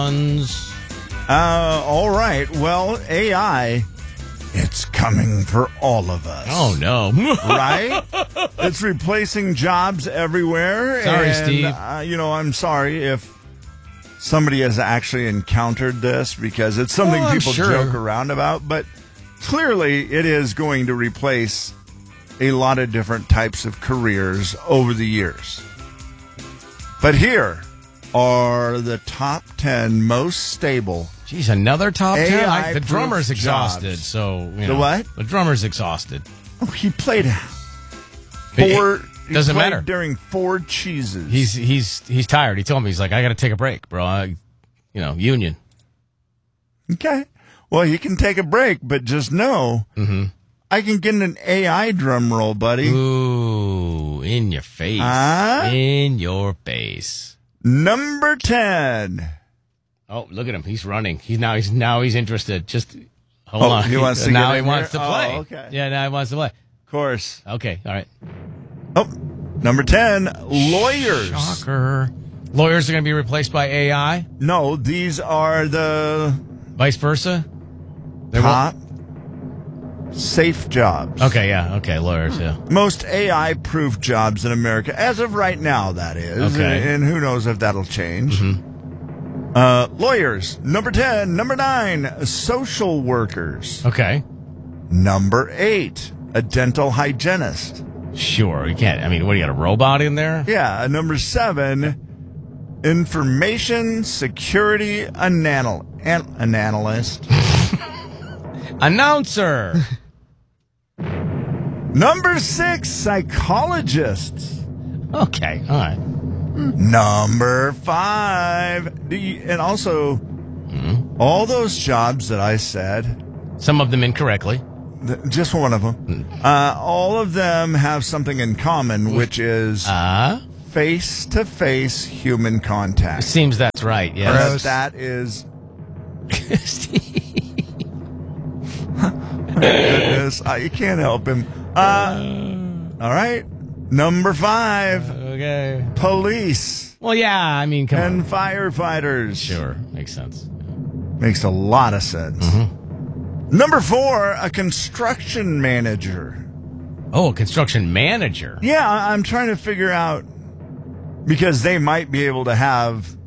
ones. All right. Well, AI, it's coming for all of us. Oh, no. Right? It's replacing jobs everywhere. Sorry, and, Steve. I'm sorry if somebody has actually encountered this because it's something I'm people sure. joke around about. But clearly, it is going to replace a lot of different types of careers over the years. But here are the top 10 most stable. Jeez, another top 10? AI The drummer's proof exhausted, jobs. so... The what? The drummer's exhausted. Oh, he played Doesn't he played matter. during 4 cheeses. He's tired. He told me, he's like, I got to take a break, bro. Union. Okay. Well, he can take a break, but just know I can get an AI drum roll, buddy. Ooh, in your face. In your face. Number 10. Oh, look at him. He's running. He's interested. Just hold on. He wants to now get he in wants here? to play. Oh, okay. Yeah, now he wants to play. Of course. Okay, all right. Oh, number 10, lawyers. Shocker. Lawyers are going to be replaced by AI? No, these are the Vice versa? top safe jobs. Okay, yeah. Okay, lawyers, yeah. Most AI-proof jobs in America, as of right now, that is. Okay. And who knows if that'll change. Lawyers, number 10. Number 9, social workers. Okay. Number 8, a dental hygienist. Sure. You can't. I mean, what, you got a robot in there? Yeah, number 7, information security analyst. Announcer. Number 6, psychologists. Okay, all right. Number 5, and also all those jobs that I said, Some of them incorrectly. just one of them, all of them have something in common, which is face-to-face human contact. Seems that's right, yes. That is... Steve. Goodness, you can't help him. All right. Number 5, Okay. police Well, yeah, I mean, come and on. firefighters. Sure, makes sense. Makes a lot of sense. Number 4, a construction manager. Oh, a construction manager. Yeah, I'm trying to figure out, because they might be able to have,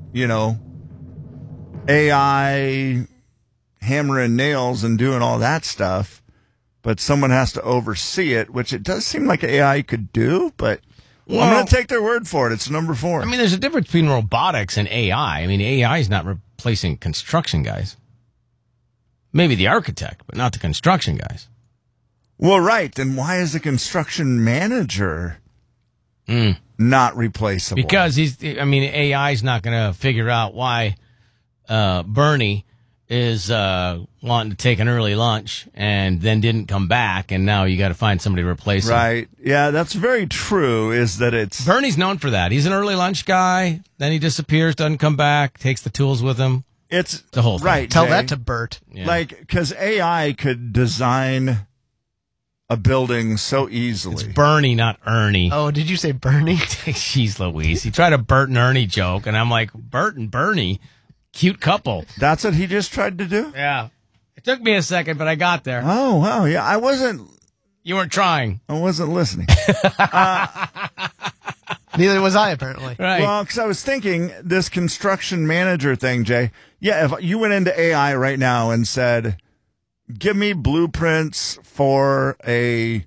AI hammering nails and doing all that stuff, but someone has to oversee it, which it does seem like AI could do, but I'm going to take their word for it. It's number 4. I mean, there's a difference between robotics and AI. I mean, AI is not replacing construction guys. Maybe the architect, but not the construction guys. Well, right. Then why is the construction manager not replaceable? Because AI is not going to figure out why Bernie is wanting to take an early lunch and then didn't come back, and now you got to find somebody to replace him. Right. Yeah, that's very true, is that it's... Bernie's known for that. He's an early lunch guy, then he disappears, doesn't come back, takes the tools with him. It's the whole thing. Right. Tell Jay. that to Bert. Yeah. Like, because AI could design a building so easily. It's Bernie, not Ernie. Oh, did you say Bernie? Jeez Louise. He tried a Bert and Ernie joke, and I'm like, Bert and Bernie, cute couple. That's what he just tried to do? Yeah. It took me a second, but I got there. Oh, wow. Yeah, I wasn't trying. listening. Neither was I, apparently. Right. Well, because I was thinking this construction manager thing, Jay. Yeah, if you went into AI right now and said, give me blueprints for a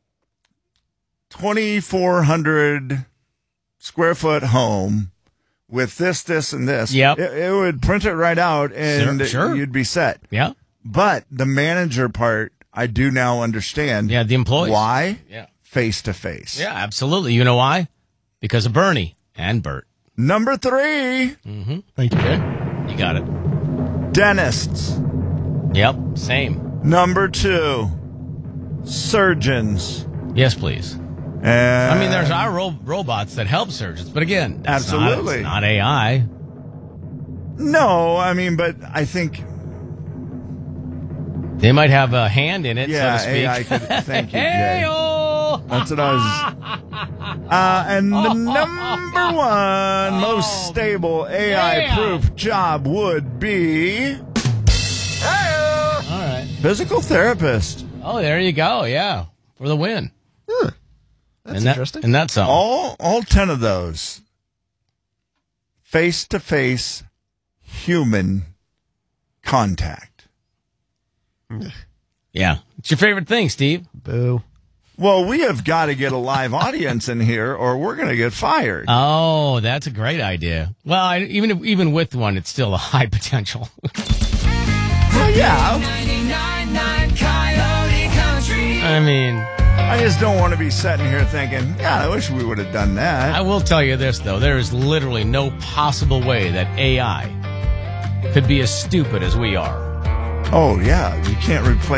2,400 square foot home with this, and this. Yep. It would print it right out, and Sure. you'd be set. Yeah. But the manager part, I do now understand. Yeah, the employees. Why? Yeah. Face to face. Yeah, absolutely. You know why? Because of Bernie and Bert. Number 3, Thank you, Jay. You got it. dentists. Yep, same. Number 2, surgeons. Yes, please. I mean, there's our robots that help surgeons, but again, it's Absolutely. not AI. No, I mean, but I think, They might have a hand in it, so yeah, to speak. AI could. Thank you, Jay. Hey-oh! That's what I was. And the number one most stable AI-proof job would be All right. physical therapist. Oh, there you go. Yeah, for the win. That's interesting. And that's all. All 10 of those face-to-face human contact. Yeah. It's your favorite thing, Steve. Boo. Well, we have got to get a live audience in here, or we're going to get fired. Oh, that's a great idea. Well, even with one, it's still a high potential. Well, yeah. 99.9 Coyote Country. I mean, I just don't want to be sitting here thinking, God, I wish we would have done that. I will tell you this, though. There is literally no possible way that AI could be as stupid as we are. Oh, yeah. You can't replace